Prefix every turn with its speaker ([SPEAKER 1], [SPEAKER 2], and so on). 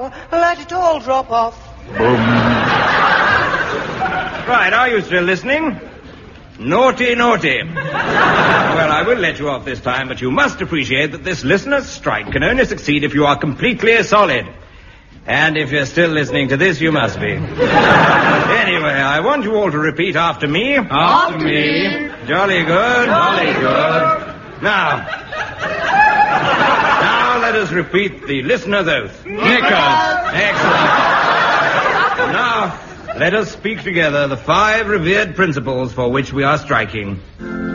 [SPEAKER 1] well, let it all drop off.
[SPEAKER 2] Right, are you still listening? Naughty, naughty. Well, I will let you off this time, but you must appreciate that this listener's strike can only succeed if you are completely solid. And if you're still listening to this, you must be. Anyway, I want you all to repeat after me.
[SPEAKER 3] After me.
[SPEAKER 2] Jolly good.
[SPEAKER 3] Jolly good.
[SPEAKER 2] Now, let us repeat the listener's oath.
[SPEAKER 3] Knickers.
[SPEAKER 2] Excellent. Now, let us speak together the 5 revered principles for which we are striking.